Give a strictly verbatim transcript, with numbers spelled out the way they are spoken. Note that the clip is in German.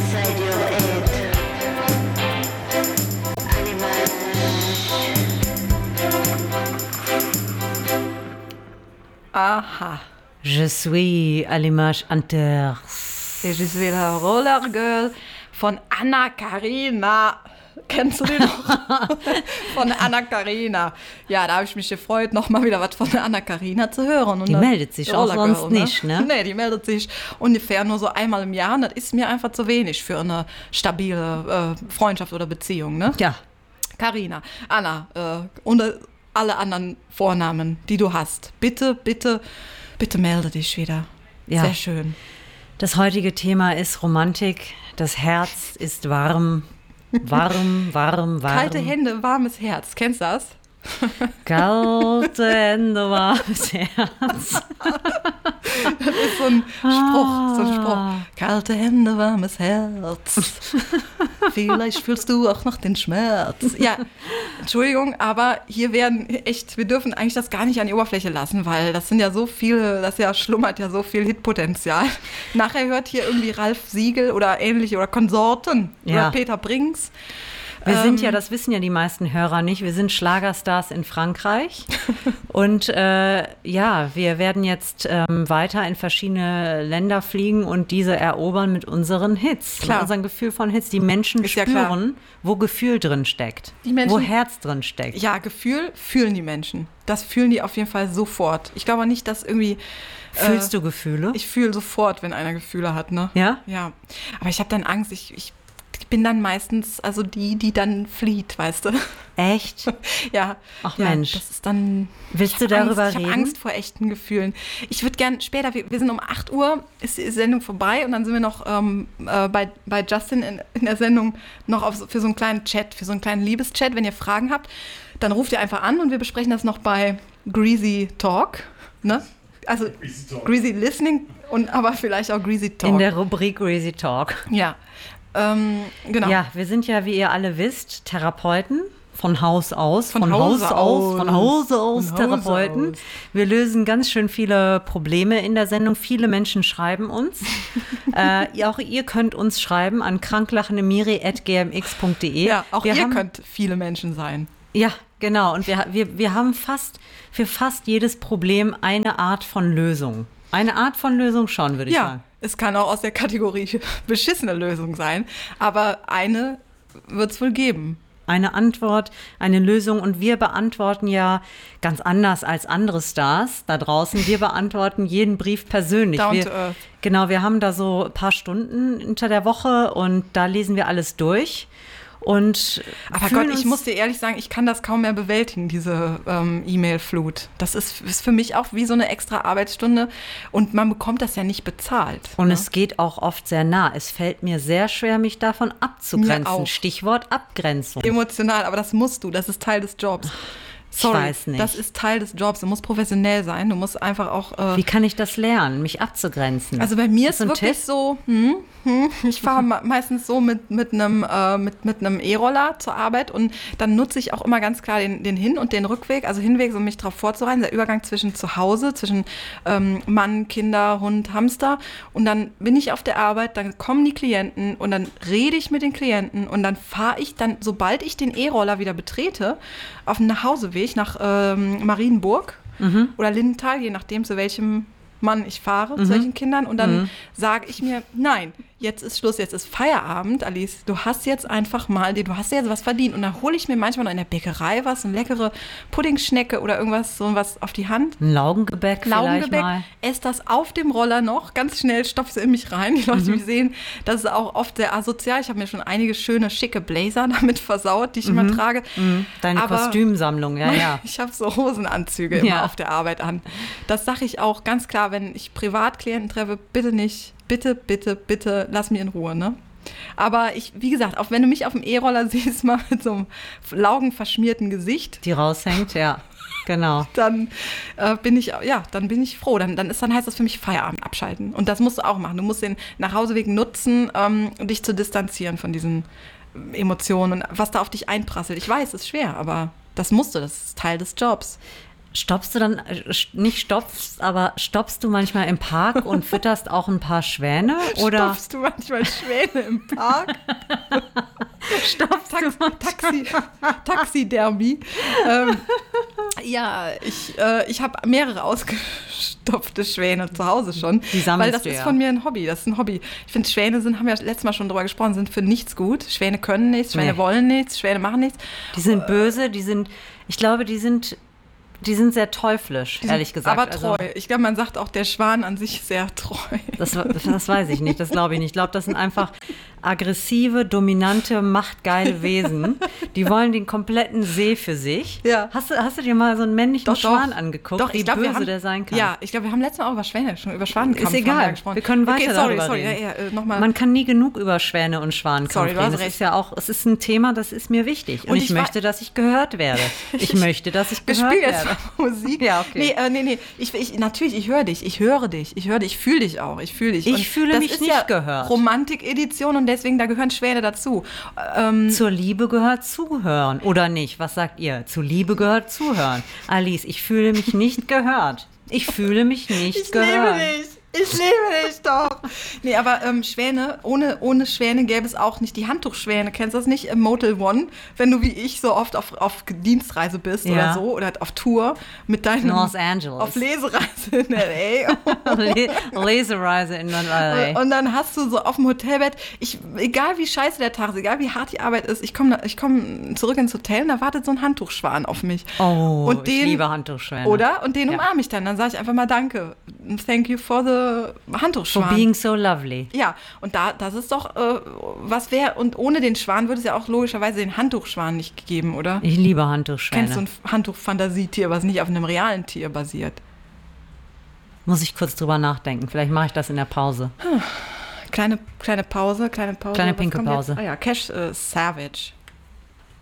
Aha. Je suis à l'image Anters. Et je suis la Roller Girl von Anna Karina. Kennst du den noch? Von Anna Karina. Ja, da habe ich mich gefreut, nochmal wieder was von Anna Karina zu hören. Und die meldet sich auch sonst ne? nicht, ne? Nee, die meldet sich ungefähr nur so einmal im Jahr. Und das ist mir einfach zu wenig für eine stabile äh, Freundschaft oder Beziehung, ne? Ja. Karina, Anna, äh, und alle anderen Vornamen, die du hast. Bitte, bitte, bitte melde dich wieder. Ja. Sehr schön. Das heutige Thema ist Romantik. Das Herz ist warm. Warm, warm, warm. Kalte Hände, warmes Herz. Kennst du das? Kalte Hände, warmes Herz. Das ist so ein Spruch, so ein Spruch. Kalte Hände, warmes Herz. Vielleicht fühlst du auch noch den Schmerz. Ja, Entschuldigung, aber hier werden echt, wir dürfen eigentlich das gar nicht an die Oberfläche lassen, weil das sind ja so viele, das ja schlummert ja so viel Hitpotenzial. Nachher hört hier irgendwie Ralf Siegel oder ähnliche oder Konsorten ja. oder Peter Brinks. Wir ähm, sind ja, das wissen ja die meisten Hörer nicht, wir sind Schlagerstars in Frankreich und äh, ja, wir werden jetzt ähm, weiter in verschiedene Länder fliegen und diese erobern mit unseren Hits, klar. mit unserem Gefühl von Hits. Die Menschen Ist ja spüren, klar. wo Gefühl drin steckt, Die Menschen, wo Herz drin steckt. Ja, Gefühl fühlen die Menschen. Das fühlen die auf jeden Fall sofort. Ich glaube nicht, dass irgendwie... Fühlst äh, du Gefühle? Ich fühle sofort, wenn einer Gefühle hat, ne? Ja? Ja. Aber ich habe dann Angst, ich... ich Ich bin dann meistens, also die, die dann flieht, weißt du? Echt? Ja. Ach ja, Mensch. Das ist dann. Willst du darüber Angst, reden? Ich habe Angst vor echten Gefühlen. Ich würde gern später, wir, wir sind um acht Uhr, ist die Sendung vorbei und dann sind wir noch ähm, äh, bei, bei Justin in, in der Sendung noch auf, für so einen kleinen Chat, für so einen kleinen Liebeschat. Wenn ihr Fragen habt, dann ruft ihr einfach an und wir besprechen das noch bei Greasy Talk, ne? Also Greasy, Talk. Greasy Listening und aber vielleicht auch Greasy Talk. In der Rubrik Greasy Talk. Ja. Ähm, genau. Ja, wir sind ja, wie ihr alle wisst, Therapeuten. Von Haus aus, von, von Haus Haus aus, von Hause aus von Therapeuten. Hause aus. Wir lösen ganz schön viele Probleme in der Sendung. Viele Menschen schreiben uns. äh, auch ihr könnt uns schreiben an kranklachendemiri at g m x punkt d e. Ja, auch wir ihr haben, könnt viele Menschen sein. Ja, genau. Und wir, wir, wir haben fast für fast jedes Problem eine Art von Lösung. Eine Art von Lösung schon, würde ich ja, sagen. Es kann auch aus der Kategorie beschissene Lösung sein, aber eine wird es wohl geben. Eine Antwort, eine Lösung. Und wir beantworten ja ganz anders als andere Stars da draußen. Wir beantworten jeden Brief persönlich. Down wir, to earth. Genau, wir haben da so ein paar Stunden unter der Woche und da lesen wir alles durch. Und aber Gott, ich muss dir ehrlich sagen, ich kann das kaum mehr bewältigen, diese ähm, E-Mail-Flut. Das ist, ist für mich auch wie so eine extra Arbeitsstunde und man bekommt das ja nicht bezahlt. Und ne? Es geht auch oft sehr nah. Es fällt mir sehr schwer, mich davon abzugrenzen. Stichwort Abgrenzung. Emotional, aber das musst du, das ist Teil des Jobs. Sorry, ich weiß nicht. Das ist Teil des Jobs. Du musst professionell sein. Du musst einfach auch. Äh, Wie kann ich das lernen, mich abzugrenzen? Also bei mir ist ein wirklich Tipp? so. Hm, hm, ich fahre meistens so mit mit einem äh, mit mit einem E-Roller zur Arbeit und dann nutze ich auch immer ganz klar den den Hin- und den Rückweg, also Hinweg, um mich darauf vorzubereiten. Der Übergang zwischen zu Hause, zwischen ähm, Mann, Kinder, Hund, Hamster und dann bin ich auf der Arbeit. Dann kommen die Klienten und dann rede ich mit den Klienten und dann fahre ich dann, sobald ich den E-Roller wieder betrete, auf dem Nachhauseweg nach ähm, Marienburg Mhm. oder Lindenthal, je nachdem, zu welchem Mann ich fahre, Mhm. zu welchen Kindern. Und dann Mhm. sage ich mir, nein, jetzt ist Schluss, jetzt ist Feierabend, Alice. Du hast jetzt einfach mal, du hast jetzt was verdient. Und dann hole ich mir manchmal noch in der Bäckerei was, eine leckere Puddingschnecke oder irgendwas, so was auf die Hand. Ein Laugengebäck, Laugengebäck, vielleicht mal. esse das auf dem Roller noch, ganz schnell stopfe es in mich rein. Die Leute, die mich sehen, das ist auch oft sehr asozial. Ich habe mir schon einige schöne, schicke Blazer damit versaut, die ich immer trage. Mhm. Deine Aber Kostümsammlung, ja, ja. ich habe so Hosenanzüge immer Ja. auf der Arbeit an. Das sage ich auch ganz klar, wenn ich Privatklienten treffe, bitte nicht, bitte, bitte, bitte, lass mich in Ruhe, ne? Aber ich, wie gesagt, auch wenn du mich auf dem E-Roller siehst, mal mit so einem laugenverschmierten Gesicht, Die raushängt, ja, genau. dann äh, bin ich, ja, dann bin ich froh. Dann, dann, ist, dann heißt das für mich Feierabend abschalten. Und das musst du auch machen. Du musst den Nachhauseweg nutzen, ähm, dich zu distanzieren von diesen Emotionen und was da auf dich einprasselt. Ich weiß, es ist schwer, aber das musst du, das ist Teil des Jobs. Stoppst du dann, äh, nicht stopfst, aber stoppst du manchmal im Park und fütterst auch ein paar Schwäne? Oder Stopfst du manchmal Schwäne im Park? stoppst Tax, du Taxi, Taxidermie. ähm, ja, ich, äh, ich habe mehrere ausgestopfte Schwäne zu Hause schon. Die sammelst weil das du, ist ja. von mir ein Hobby. Das ist ein Hobby. Ich finde, Schwäne sind, haben wir ja letztes Mal schon drüber gesprochen, sind für nichts gut. Schwäne können nichts, Schwäne Nee. wollen nichts, Schwäne machen nichts. Die sind böse, die sind, ich glaube, die sind, die sind sehr teuflisch, Die sind ehrlich gesagt. Aber treu. Also, Ich glaube, man sagt auch, der Schwan an sich sehr treu. das, das weiß ich nicht, das glaube ich nicht. Ich glaube, das sind einfach aggressive, dominante, machtgeile Wesen. Die wollen den kompletten See für sich. Ja. Hast du, hast du dir mal so einen männlichen Doch, Schwan doch. angeguckt, Doch, wie ich glaub, wir böse haben, der sein kann? Ja, ich glaube, wir haben letztes Mal auch über Schwäne, schon über Schwanenkampf Ist egal. haben wir gesprochen. Wir können weiter okay, sorry, darüber sorry, reden. Ja, ja, äh, noch mal. Man kann nie genug über Schwäne und Schwanenkampf Sorry, du reden. hast Das recht. ist ja auch, es ist ein Thema, das ist mir wichtig. Und, Und ich, ich wa- möchte, dass ich gehört werde. Ich möchte, dass ich Wir gehört spielen jetzt werde. mal Musik. Ja, okay. Nee, äh, nee, nee. Ich, ich, natürlich, ich höre dich. Ich höre dich. Ich höre dich. Ich fühle dich auch. Ich fühle dich. Ich Und fühle das mich ist nicht ja gehört. Romantik-Edition und deswegen, da gehören Schwäne dazu. Ähm, Zur Liebe gehört zuhören, oder nicht? Was sagt ihr? Zur Liebe gehört zuhören. Alice, ich fühle mich nicht gehört. Ich fühle mich nicht ich gehört. liebe dich. Ich liebe dich doch. Nee, aber ähm, Schwäne, ohne, ohne Schwäne gäbe es auch nicht die Handtuchschwäne. Kennst du das nicht? Im Motel One, wenn du wie ich so oft auf, auf Dienstreise bist Ja. oder so oder auf Tour mit deinem Los Angeles. auf Lesereise in L A. Le- Lesereise in L A. Und dann hast du so auf dem Hotelbett, ich, egal wie scheiße der Tag ist, egal wie hart die Arbeit ist, ich komme ich komm zurück ins Hotel und da wartet so ein Handtuchschwan auf mich. Oh, und den, ich liebe Handtuchschwäne. Oder? Und den Ja. umarme ich dann. Dann sage ich einfach mal Danke. Thank you for the For Handtuchschwan. being so lovely. Ja, und da, das ist doch, äh, was wäre, und ohne den Schwan würde es ja auch logischerweise den Handtuchschwan nicht gegeben, oder? Ich liebe Handtuchschwäne. Kennst du ein Handtuchfantasietier, was nicht auf einem realen Tier basiert? Muss ich kurz drüber nachdenken. Vielleicht mache ich das in der Pause. Kleine, kleine Pause, kleine Pause. Kleine Was pinke kommt jetzt? Pause. Ah ja, Cash äh, Savage.